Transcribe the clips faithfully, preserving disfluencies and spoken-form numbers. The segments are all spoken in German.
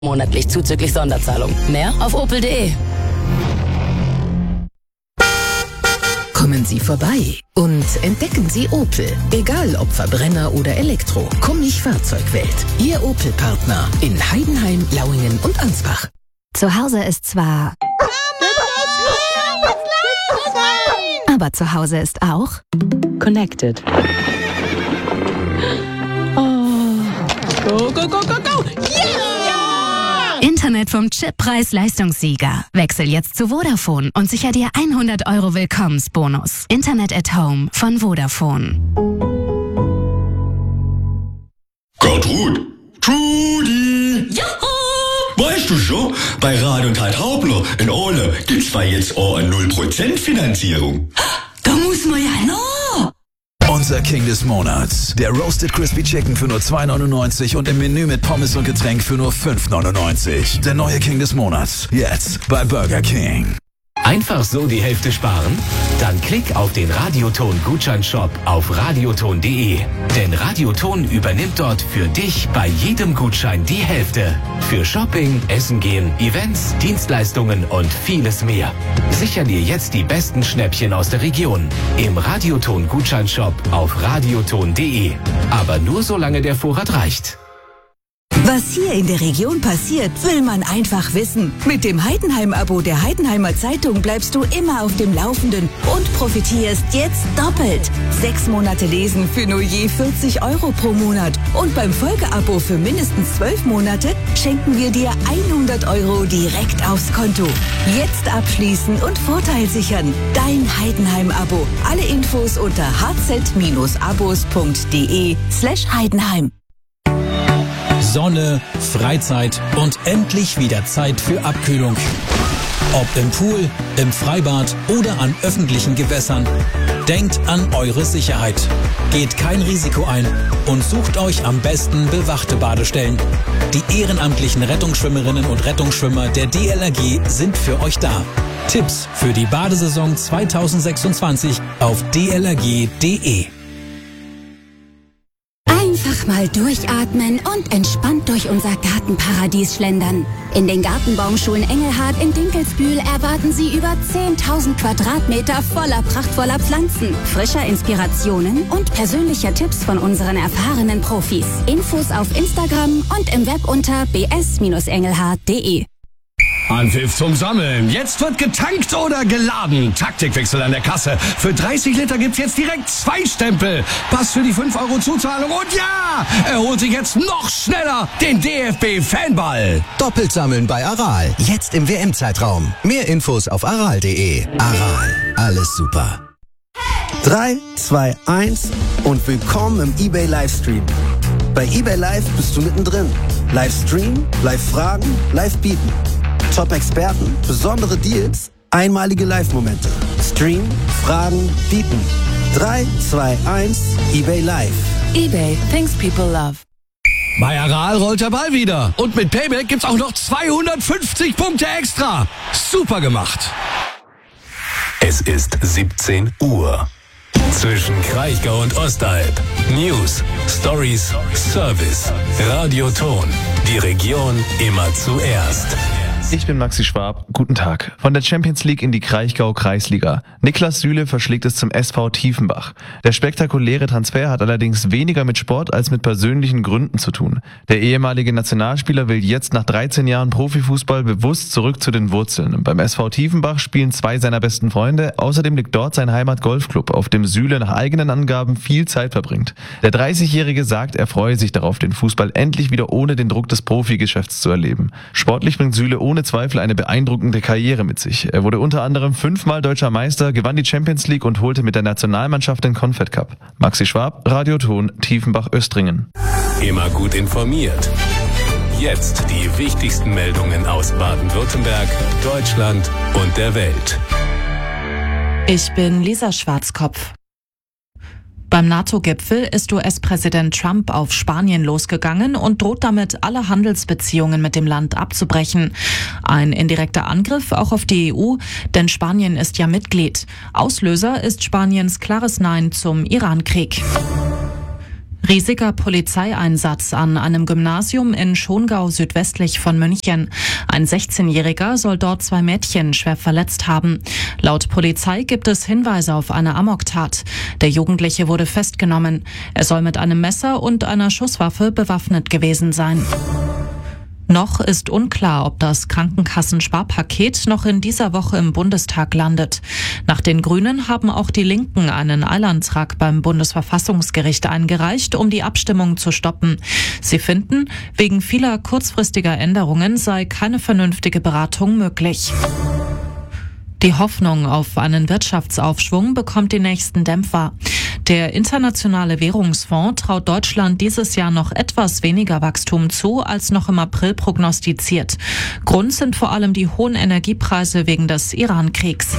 Monatlich zuzüglich Sonderzahlung. Mehr auf opel punkt de. Kommen Sie vorbei und entdecken Sie Opel. Egal ob Verbrenner oder Elektro. Kummig-Fahrzeugwelt. Ihr Opel-Partner in Heidenheim, Lauingen und Ansbach. Zu Hause ist zwar... Aber zu Hause ist auch... Connected. Oh. Go, go, go, go, go! Yeah! Internet vom Chip-Preis-Leistungssieger. Wechsel jetzt zu Vodafone und sicher dir hundert Euro Willkommensbonus. Internet at Home von Vodafone. Gertrud! Trudi! Juhu! Weißt du schon, bei Rad und Halt Hauptler in Ole gibt's zwar jetzt auch eine null Prozent Finanzierung. Da muss man ja noch! Unser King des Monats. Der Roasted Crispy Chicken für nur zwei neunundneunzig und im Menü mit Pommes und Getränk für nur fünf neunundneunzig. Der neue King des Monats. Jetzt bei Burger King. Einfach so die Hälfte sparen? Dann klick auf den Radioton-Gutscheinshop auf radioton punkt de. Denn Radioton übernimmt dort für dich bei jedem Gutschein die Hälfte. Für Shopping, Essen gehen, Events, Dienstleistungen und vieles mehr. Sicher dir jetzt die besten Schnäppchen aus der Region. Im Radioton-Gutscheinshop auf radioton punkt de. Aber nur solange der Vorrat reicht. Was hier in der Region passiert, will man einfach wissen. Mit dem Heidenheim-Abo der Heidenheimer Zeitung bleibst du immer auf dem Laufenden und profitierst jetzt doppelt. Sechs Monate lesen für nur je vierzig Euro pro Monat. Und beim Folgeabo für mindestens zwölf Monate schenken wir dir hundert Euro direkt aufs Konto. Jetzt abschließen und Vorteil sichern. Dein Heidenheim-Abo. Alle Infos unter hz-abos punkt de slash Heidenheim. Sonne, Freizeit und endlich wieder Zeit für Abkühlung. Ob im Pool, im Freibad oder an öffentlichen Gewässern. Denkt an eure Sicherheit. Geht kein Risiko ein und sucht euch am besten bewachte Badestellen. Die ehrenamtlichen Rettungsschwimmerinnen und Rettungsschwimmer der D L R G sind für euch da. Tipps für die Badesaison zweitausendsechsundzwanzig auf d l r g punkt de. Einfach mal durchatmen und entspannt durch unser Gartenparadies schlendern. In den Gartenbaumschulen Engelhardt in Dinkelsbühl erwarten Sie über zehntausend Quadratmeter voller prachtvoller Pflanzen, frischer Inspirationen und persönlicher Tipps von unseren erfahrenen Profis. Infos auf Instagram und im Web unter b s engelhardt punkt de. Anpfiff zum Sammeln. Jetzt wird getankt oder geladen. Taktikwechsel an der Kasse. Für dreißig Liter gibt's jetzt direkt zwei Stempel. Pass für die fünf Euro Zuzahlung. Und ja, er holt sich jetzt noch schneller den D F B-Fanball. Doppelt sammeln bei Aral. Jetzt im W M-Zeitraum. Mehr Infos auf aral punkt de. Aral. Alles super. drei, zwei, eins und willkommen im eBay Livestream. Bei eBay Live bist du mittendrin. Livestream, Live-Fragen, Live-Bieten. Top-Experten, besondere Deals, einmalige Live-Momente. Stream, Fragen, bieten. drei, zwei, eins, eBay Live. eBay, things people love. Bei Aral rollt der Ball wieder. Und mit Payback gibt's auch noch zweihundertfünfzig Punkte extra. Super gemacht. Es ist siebzehn Uhr. Zwischen Kraichgau und Ostalb. News, Stories, Service. Radioton. Die Region immer zuerst. Ich bin Maxi Schwab. Guten Tag. Von der Champions League in die Kraichgau-Kreisliga. Niklas Süle verschlägt es zum S V Tiefenbach. Der spektakuläre Transfer hat allerdings weniger mit Sport als mit persönlichen Gründen zu tun. Der ehemalige Nationalspieler will jetzt nach dreizehn Jahren Profifußball bewusst zurück zu den Wurzeln. Beim S V Tiefenbach spielen zwei seiner besten Freunde. Außerdem liegt dort sein Heimat-Golfclub, auf dem Süle nach eigenen Angaben viel Zeit verbringt. Der dreißigjährige sagt, er freue sich darauf, den Fußball endlich wieder ohne den Druck des Profigeschäfts zu erleben. Sportlich bringt Süle ohne Zweifel eine beeindruckende Karriere mit sich. Er wurde unter anderem fünfmal deutscher Meister, gewann die Champions League und holte mit der Nationalmannschaft den Confed Cup. Maxi Schwab, Radioton, Tiefenbach-Östringen. Immer gut informiert. Jetzt die wichtigsten Meldungen aus Baden-Württemberg, Deutschland und der Welt. Ich bin Lisa Schwarzkopf. Beim NATO-Gipfel ist U S-Präsident Trump auf Spanien losgegangen und droht damit, alle Handelsbeziehungen mit dem Land abzubrechen. Ein indirekter Angriff auch auf die E U, denn Spanien ist ja Mitglied. Auslöser ist Spaniens klares Nein zum Iran-Krieg. Riesiger Polizeieinsatz an einem Gymnasium in Schongau südwestlich von München. Ein sechzehnjähriger soll dort zwei Mädchen schwer verletzt haben. Laut Polizei gibt es Hinweise auf eine Amoktat. Der Jugendliche wurde festgenommen. Er soll mit einem Messer und einer Schusswaffe bewaffnet gewesen sein. Noch ist unklar, ob das Krankenkassensparpaket noch in dieser Woche im Bundestag landet. Nach den Grünen haben auch die Linken einen Eilantrag beim Bundesverfassungsgericht eingereicht, um die Abstimmung zu stoppen. Sie finden, wegen vieler kurzfristiger Änderungen sei keine vernünftige Beratung möglich. Die Hoffnung auf einen Wirtschaftsaufschwung bekommt die nächsten Dämpfer. Der Internationale Währungsfonds traut Deutschland dieses Jahr noch etwas weniger Wachstum zu, als noch im April prognostiziert. Grund sind vor allem die hohen Energiepreise wegen des Iran-Kriegs.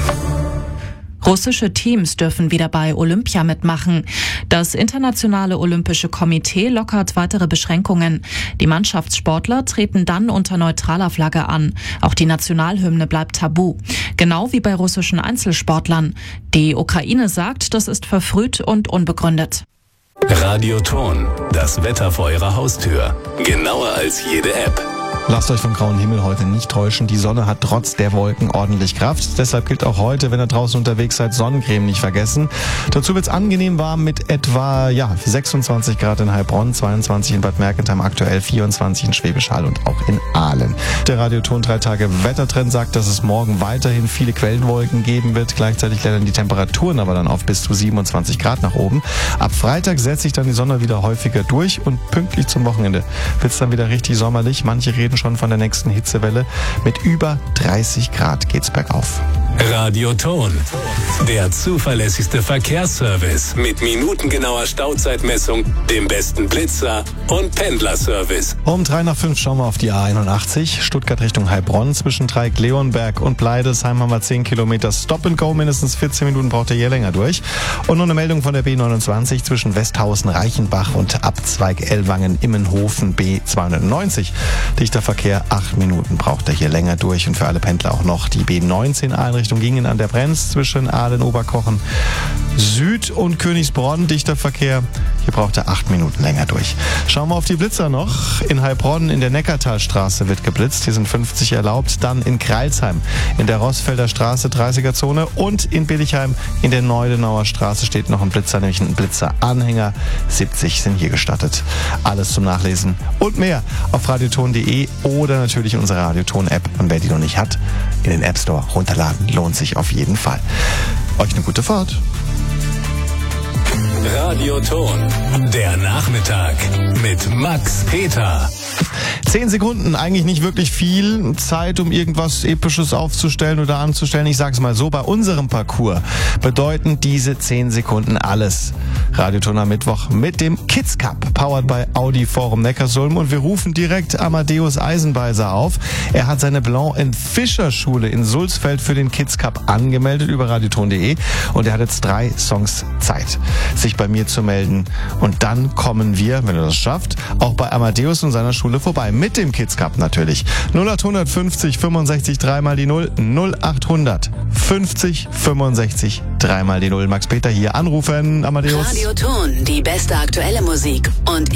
Russische Teams dürfen wieder bei Olympia mitmachen. Das Internationale Olympische Komitee lockert weitere Beschränkungen. Die Mannschaftssportler treten dann unter neutraler Flagge an. Auch die Nationalhymne bleibt tabu. Genau wie bei russischen Einzelsportlern. Die Ukraine sagt, das ist verfrüht und unbegründet. Radioton, das Wetter vor eurer Haustür. Genauer als jede App. Lasst euch vom grauen Himmel heute nicht täuschen. Die Sonne hat trotz der Wolken ordentlich Kraft. Deshalb gilt auch heute, wenn ihr draußen unterwegs seid, Sonnencreme nicht vergessen. Dazu wird's angenehm warm mit etwa ja sechsundzwanzig Grad in Heilbronn, zweiundzwanzig in Bad Mergentheim, aktuell vierundzwanzig in Schwäbisch Hall und auch in Aalen. Der Radioton drei Tage Wettertrend sagt, dass es morgen weiterhin viele Quellenwolken geben wird. Gleichzeitig leeren die Temperaturen aber dann auf bis zu siebenundzwanzig Grad nach oben. Ab Freitag setzt sich dann die Sonne wieder häufiger durch und pünktlich zum Wochenende wird's dann wieder richtig sommerlich. Manche reden schon von der nächsten Hitzewelle. Mit über dreißig Grad geht's bergauf. Radioton, der zuverlässigste Verkehrsservice mit minutengenauer Stauzeitmessung, dem besten Blitzer und Pendlerservice. Um drei nach fünf schauen wir auf die A einundachtzig, Stuttgart Richtung Heilbronn. Zwischen Dreieck Leonberg und Bleidesheim haben wir zehn Kilometer Stop and Go. Mindestens vierzehn Minuten braucht ihr hier länger durch. Und nur eine Meldung von der B neunundzwanzig zwischen Westhausen, Reichenbach und Abzweig Ellwangen, Immenhofen B zweihundertneunzig. Dichter Verkehr, acht Minuten braucht er hier länger durch. Und für alle Pendler auch noch die B neunzehn Aalen Richtung Gingen an der Brenz zwischen Aalen, Oberkochen, Süd und Königsbronn. Dichter Verkehr, hier braucht er acht Minuten länger durch. Schauen wir auf die Blitzer noch. In Heilbronn in der Neckartalstraße wird geblitzt. Hier sind fünfzig erlaubt. Dann in Kreilsheim in der Rossfelder Straße dreißiger Zone und in Billigheim in der Neudenauer Straße steht noch ein Blitzer, nämlich ein Blitzeranhänger. siebzig sind hier gestattet. Alles zum Nachlesen und mehr auf radioton punkt de oder natürlich in unserer Radioton-App. Und wer die noch nicht hat, in den App Store runterladen. Lohnt sich auf jeden Fall. Euch eine gute Fahrt. Radioton, der Nachmittag mit Max Peter. Zehn Sekunden, eigentlich nicht wirklich viel Zeit, um irgendwas Episches aufzustellen oder anzustellen. Ich sag's mal so, bei unserem Parcours bedeuten diese zehn Sekunden alles. Radioton am Mittwoch mit dem Kids Cup, powered by Audi Forum Neckarsulm. Und wir rufen direkt Amadeus Eisenbeiser auf. Er hat seine Blanc and Fischer Schule in Sulzfeld für den Kids Cup angemeldet über radioton punkt de. Und er hat jetzt drei Songs Zeit, sich bei mir zu melden. Und dann kommen wir, wenn er das schafft, auch bei Amadeus und seiner Schule vorbei. Mit dem Kids Cup natürlich. null acht fünfzig fünfundsechzig dreimal die null. null acht fünfzig fünfundsechzig dreimal die null. Max Peter hier anrufen. Amadeus. Radioton, die beste aktuelle Musik und